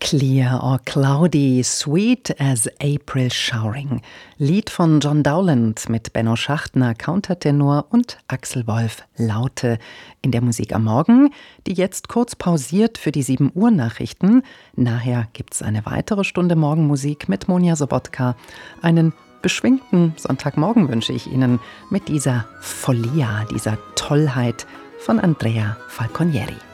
Clear or Cloudy, Sweet as April Showering. Lied von John Dowland mit Benno Schachtner, Countertenor und Axel Wolf, Laute in der Musik am Morgen, die jetzt kurz pausiert für die 7 Uhr Nachrichten. Nachher gibt's eine weitere Stunde Morgenmusik mit Monja Sobotka. Einen beschwingten Sonntagmorgen wünsche ich Ihnen mit dieser Follia, dieser Tollheit von Andrea Falconieri.